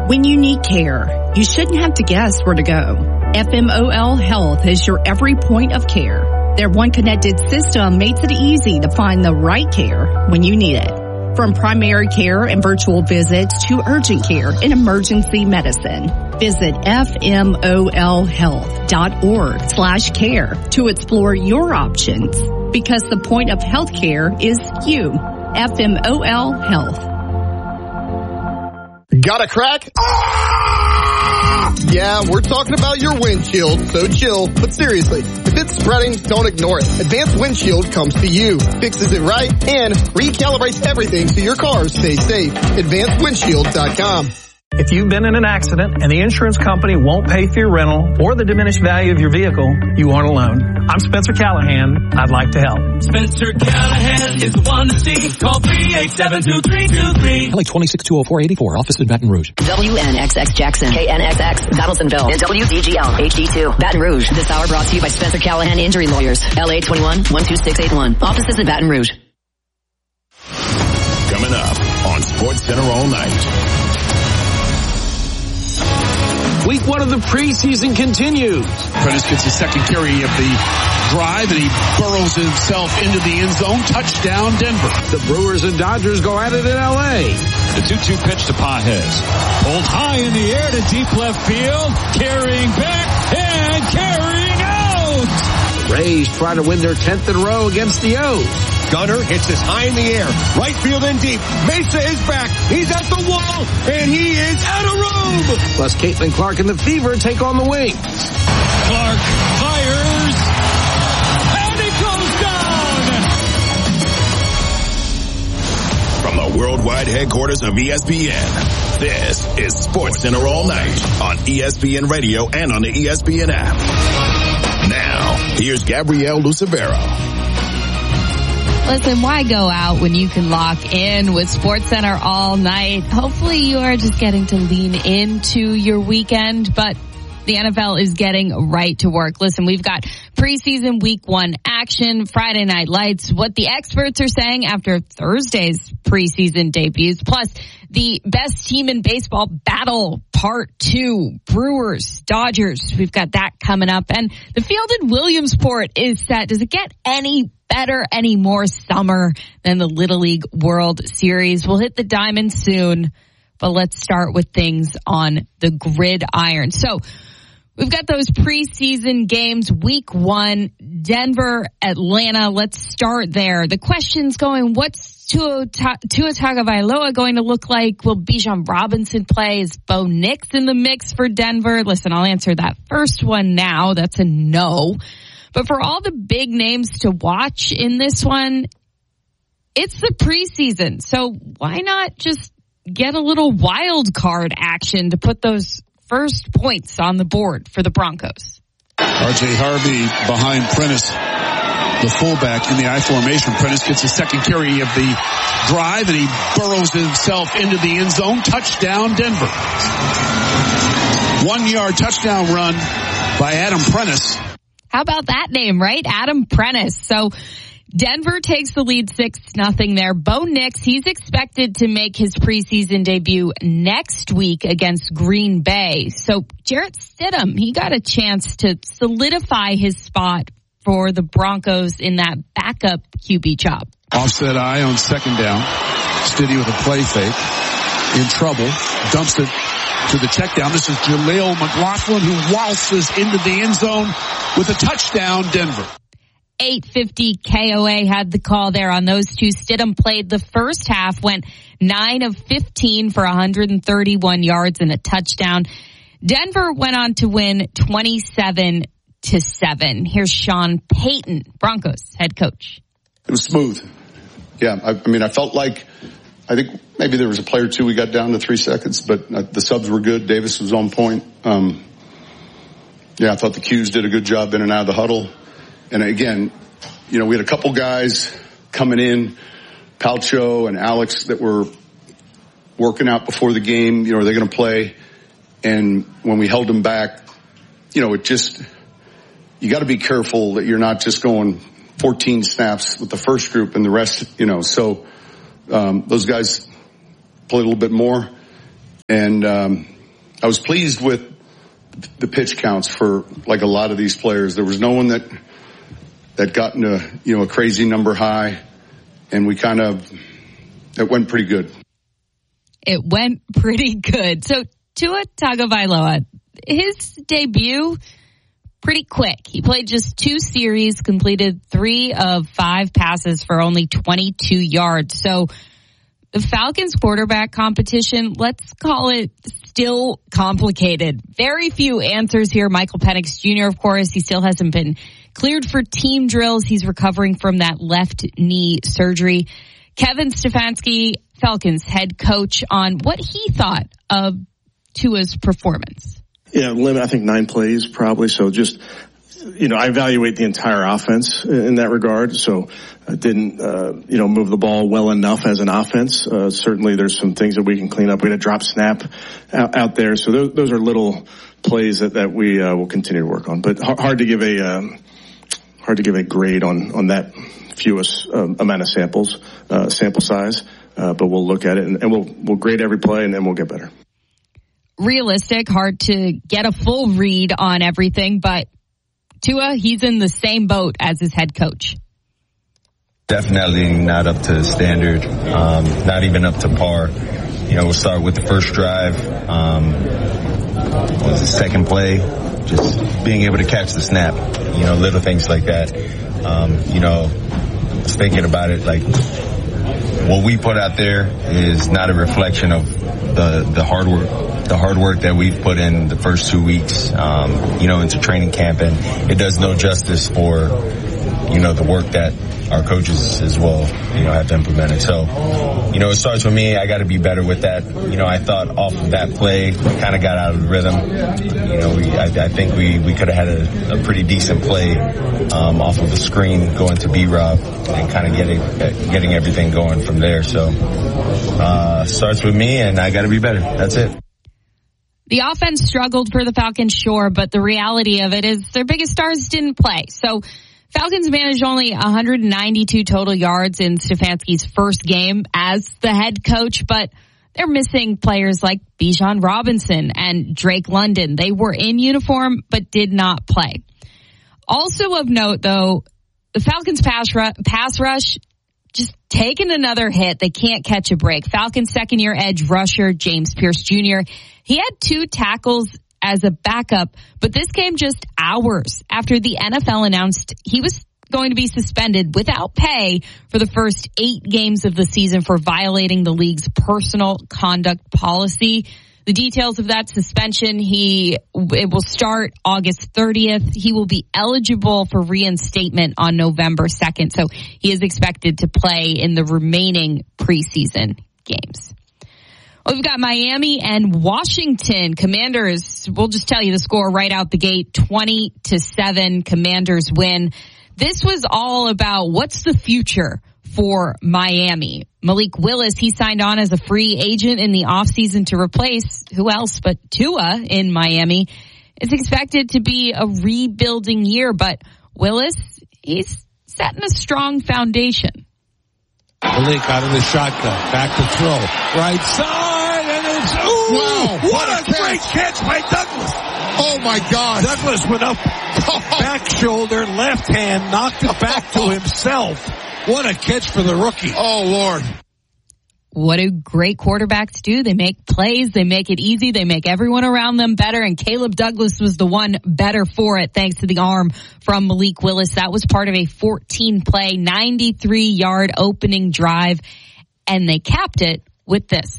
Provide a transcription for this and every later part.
When you need care, you shouldn't have to guess where to go. FMOL Health is your every point of care. Their one connected system makes it easy to find the right care when you need it. From primary care and virtual visits to urgent care and emergency medicine. Visit fmolhealth.org/care to explore your options. Because the point of healthcare is you. FMOL Health. Got a crack? Ah! Yeah, we're talking about your windshield, so chill. But seriously, if it's spreading, don't ignore it. Advanced Windshield comes to you, fixes it right, and recalibrates everything so your car stays safe. AdvancedWindshield.com. If you've been in an accident and the insurance company won't pay for your rental or the diminished value of your vehicle, you aren't alone. I'm Spencer Callahan. I'd like to help. Spencer Callahan is the one to see. Call 387-2323. LA 2620484, office in Baton Rouge. WNXX Jackson, KNXX Donaldsonville, and WDGL HD2 Baton Rouge. This hour brought to you by Spencer Callahan Injury Lawyers. LA 21-12681. Offices in Baton Rouge. Coming up on SportsCenter All Night. Week 1 of the preseason continues. Prentice gets a second carry of the drive, and he burrows himself into the end zone. Touchdown, Denver. The Brewers and Dodgers go at it in L.A. The 2-2 pitch to Pages. Pulled high in the air to deep left field. Carrying back and carrying out. Rays try to win their 10th in a row against the O's. Gunner hits it high in the air. Right field and deep. Mesa is back. He's at the wall, and he is out of room. Plus, Caitlin Clark and the Fever take on the Wings. Clark fires, and it goes down. From the worldwide headquarters of ESPN, this is SportsCenter All Night on ESPN Radio and on the ESPN app. Now, here's Gabrielle Lucevero. Listen, why go out when you can lock in with SportsCenter all night? Hopefully you are just getting to lean into your weekend, but the NFL is getting right to work. Listen, we've got preseason week 1 action, Friday night lights, what the experts are saying after Thursday's preseason debuts, plus the best team in baseball battle part 2, Brewers, Dodgers. We've got that coming up. And the field in Williamsport is set. Does it get any better, any more summer than the Little League World Series? We'll hit the diamond soon, but let's start with things on the gridiron. So we've got those preseason games, week 1, Denver, Atlanta. Let's start there. The question's going, what's Tua Tagovailoa going to look like? Will Bijan Robinson play? Is Bo Nix in the mix for Denver? Listen, I'll answer that first one now. That's a no. But for all the big names to watch in this one, it's the preseason. So why not just get a little wild card action to put those first points on the board for the Broncos? R.J. Harvey behind Prentice, the fullback in the I formation. Prentice gets a second carry of the drive, and he burrows himself into the end zone. Touchdown, Denver. 1-yard touchdown run by Adam Prentice. How about that name, right? Adam Prentice. So Denver takes the lead 6-0 there. Bo Nix, he's expected to make his preseason debut next week against Green Bay. So Jarrett Stidham, he got a chance to solidify his spot for the Broncos in that backup QB job. Offset eye on second down. Stiddy with a play fake. In trouble. Dumps it to the check down. This is Jaleel McLaughlin, who waltzes into the end zone with a touchdown, Denver. 850 KOA had the call there on those two. Stidham played the first half, went 9 of 15 for 131 yards and a touchdown. Denver went on to win 27-7. Here's Sean Payton, Broncos head coach. It was smooth. Yeah, I felt like, I think maybe there was a play or two we got down to 3 seconds, but the subs were good. Davis was on point. I thought the Qs did a good job in and out of the huddle. And again, we had a couple guys coming in, Palcho and Alex, that were working out before the game. Are they going to play? And when we held them back, you got to be careful that you're not just going 14 snaps with the first group and the rest, So those guys play a little bit more. And I was pleased with the pitch counts for like a lot of these players. There was no one that got into, a crazy number high, and it went pretty good. It went pretty good. So Tua Tagovailoa, his debut, pretty quick. He played just 2 series, completed 3 of 5 passes for only 22 yards. So the Falcons quarterback competition, let's call it still complicated. Very few answers here. Michael Penix Jr., of course, he still hasn't been cleared for team drills. He's recovering from that left knee surgery. Kevin Stefanski, Falcons head coach, on what he thought of Tua's performance. Yeah, limit, I think 9 plays probably. So just, I evaluate the entire offense in that regard. So I didn't, move the ball well enough as an offense. Certainly there's some things that we can clean up. We had a drop snap out there. So those are little plays that we will continue to work on. But hard to give a grade on that fewest amount of sample size. But we'll look at it and we'll grade every play and then we'll get better. Realistic, hard to get a full read on everything, but Tua, he's in the same boat as his head coach. Definitely not up to standard, not even up to par. We'll start with the first drive, was the second play, just being able to catch the snap, little things like that. I was thinking about it, like, what we put out there is not a reflection of the hard work that we've put in the first 2 weeks, into training camp, and it does no justice for, the work that our coaches as well, have implemented. So, it starts with me. I got to be better with that. I thought off of that play, we kind of got out of the rhythm. I think we could have had a pretty decent play, off of a screen going to B-Rob and kind of getting everything going from there. So, starts with me, and I got to be better. That's it. The offense struggled for the Falcons, sure, but the reality of it is their biggest stars didn't play. So Falcons managed only 192 total yards in Stefanski's first game as the head coach, but they're missing players like Bijan Robinson and Drake London. They were in uniform but did not play. Also of note, though, the Falcons pass rush just taking another hit. They can't catch a break. Falcons second-year edge rusher James Pierce Jr., he had 2 tackles as a backup, but this came just hours after the NFL announced he was going to be suspended without pay for the first 8 games of the season for violating the league's personal conduct policy. The details of that suspension, it will start August 30th. He will be eligible for reinstatement on November 2nd, so he is expected to play in the remaining preseason games. Well, we've got Miami and Washington. Commanders, we'll just tell you the score right out the gate, 20-7. Commanders win. This was all about what's the future for Miami. Malik Willis, he signed on as a free agent in the offseason to replace who else but Tua in Miami. It's expected to be a rebuilding year, but Willis, he's setting a strong foundation. Malik out of the shotgun, back to throw, right side, and it's, wow, what a great catch by Douglas. Oh my God. Douglas went up, back shoulder, left hand, knocked it back to himself. What a catch for the rookie. Oh Lord. What do great quarterbacks do? They make plays, they make it easy, they make everyone around them better, and Caleb Douglas was the one better for it thanks to the arm from Malik Willis. That was part of a 14-play, 93-yard opening drive, and they capped it with this.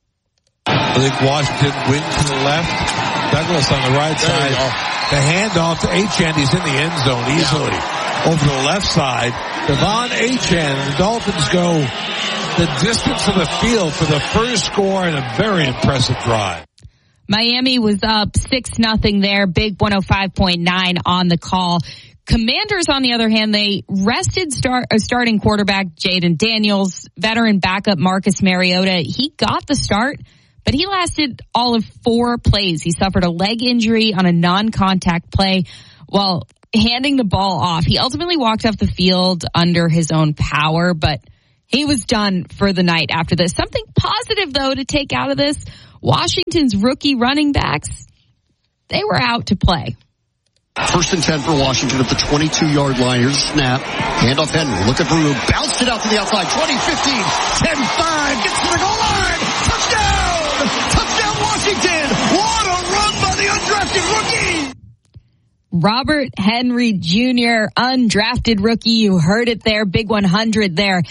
I think Washington wins to the left, Douglas on the right side. The handoff to Achane, he's in the end zone easily. Over to the left side, Devon Achane, and the Dolphins go the distance of the field for the first score in a very impressive drive. Miami was up 6-0 there, big 105.9 on the call. Commanders, on the other hand, they rested starting quarterback Jaden Daniels, veteran backup Marcus Mariota. He got the start, but he lasted all of 4 plays. He suffered a leg injury on a non-contact play while handing the ball off. He ultimately walked off the field under his own power, but he was done for the night after this. Something positive, though, to take out of this Washington's rookie running backs, they were out to play. 1st and 10 for Washington at the 22-yard line. Here's a snap. Handoff Henry. Looking for room. Bounced it out to the outside. 20, 15, 10-5. Gets to the goal line. Touchdown! Touchdown Washington! What a run by the undrafted rookie! Robert Henry Jr., undrafted rookie. You heard it there. Big 100 there.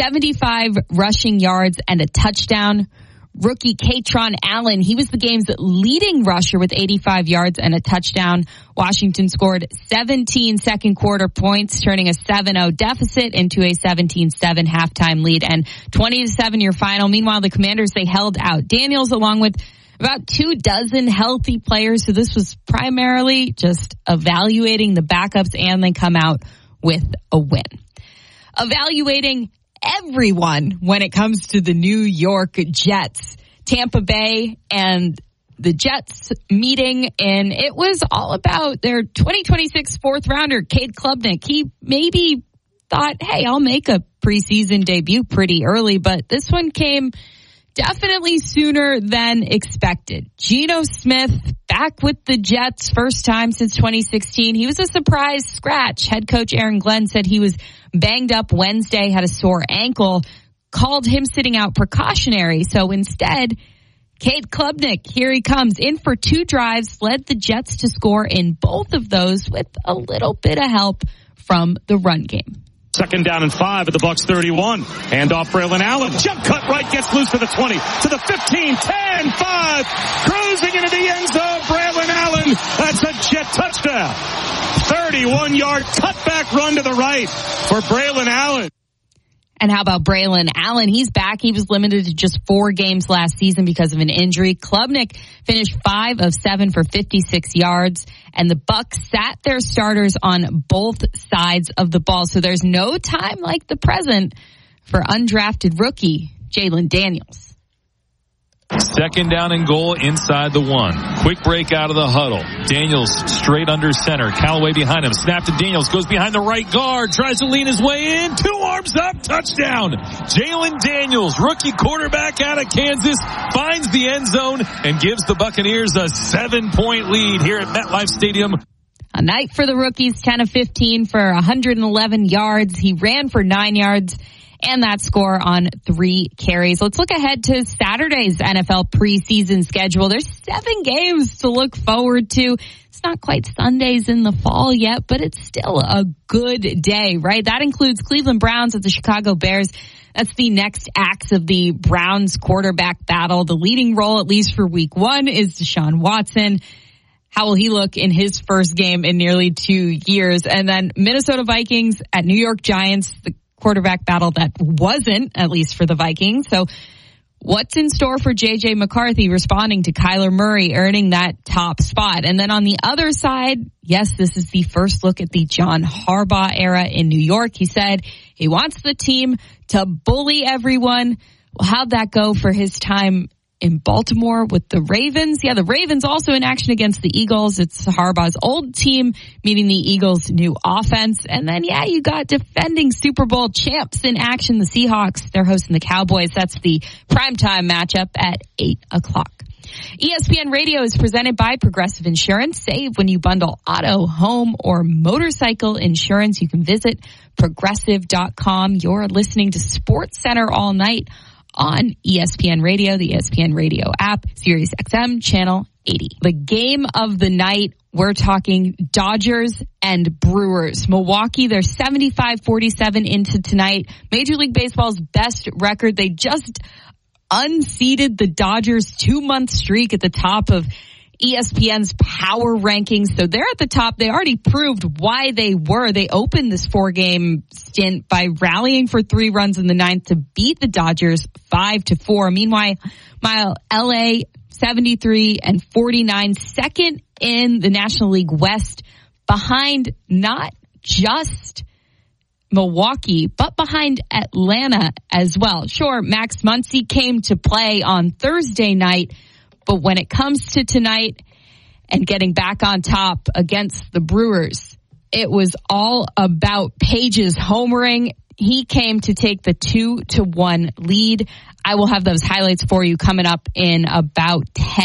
75 rushing yards and a touchdown. Rookie Katron Allen, he was the game's leading rusher with 85 yards and a touchdown. Washington scored 17 second quarter points, turning a 7-0 deficit into a 17-7 halftime lead and 20-7 your final. Meanwhile, the Commanders, they held out Daniels along with about 24 healthy players. So this was primarily just evaluating the backups and then come out with a win. Evaluating everyone when it comes to the New York Jets. Tampa Bay and the Jets meeting, and it was all about their 2026 fourth rounder, Cade Klubnik. He maybe thought, hey, I'll make a preseason debut pretty early, but this one came definitely sooner than expected. Geno Smith back with the Jets, first time since 2016. He was a surprise scratch. Head coach Aaron Glenn said he was banged up Wednesday, had a sore ankle, called him sitting out precautionary. So instead, Cade Klubnik, here he comes, in for 2 drives, led the Jets to score in both of those with a little bit of help from the run game. 2nd down and 5 at the Bucs 31. Hand off Braylon Allen. Jump cut right, gets loose to the 20, to the 15, 10, 5. Cruising into the end zone, Braylon Allen. That's a Jet touchdown. 31-yard cutback run to the right for Braylon Allen. And how about Braylon Allen? He's back. He was limited to just 4 games last season because of an injury. Klubnik finished 5 of 7 for 56 yards, and the Bucs sat their starters on both sides of the ball. So there's no time like the present for undrafted rookie Jalen Daniels. 2nd down and goal inside the 1. Quick break out of the huddle. Daniels straight under center. Callaway behind him. Snap to Daniels. Goes behind the right guard. Tries to lean his way in. 2 arms up. Touchdown. Jalen Daniels, rookie quarterback out of Kansas, finds the end zone and gives the Buccaneers a 7-point lead here at MetLife Stadium. A night for the rookies, 10 of 15 for 111 yards. He ran for 9 yards. And that score on 3 carries. Let's look ahead to Saturday's NFL preseason schedule. There's 7 games to look forward to. It's not quite Sundays in the fall yet, but it's still a good day, right? That includes Cleveland Browns at the Chicago Bears. That's the next acts of the Browns quarterback battle. The leading role, at least for week 1, is Deshaun Watson. How will he look in his first game in nearly 2 years? And then Minnesota Vikings at New York Giants, the quarterback battle that wasn't, at least for the Vikings. So what's in store for J.J. McCarthy responding to Kyler Murray earning that top spot? And then on the other side, yes, this is the first look at the John Harbaugh era in New York. He said he wants the team to bully everyone. Well, how'd that go for his time in Baltimore with the Ravens? Yeah, the Ravens also in action against the Eagles. It's Harbaugh's old team meeting the Eagles' new offense. And then, yeah, you got defending Super Bowl champs in action, the Seahawks. They're hosting the Cowboys. That's the primetime matchup at 8 o'clock. ESPN Radio is presented by Progressive Insurance. Save when you bundle auto, home, or motorcycle insurance. You can visit progressive.com. You're listening to SportsCenter all night on ESPN Radio, the ESPN Radio app, Sirius XM, Channel 80. The game of the night, we're talking Dodgers and Brewers. Milwaukee, they're 75-47 into tonight. Major League Baseball's best record. They just unseated the Dodgers 2-month streak at the top of ESPN's power rankings. So they're at the top. They already proved why they were. They opened this 4-game stint by rallying for 3 runs in the 9th to beat the Dodgers 5-4. Meanwhile, LA 73-49, second in the National League West, behind not just Milwaukee, but behind Atlanta as well. Sure, Max Muncy came to play on Thursday night, but when it comes to tonight and getting back on top against the Brewers, it was all about Page's homering. he came to take the 2-1 lead. I will have those highlights for you coming up in about 10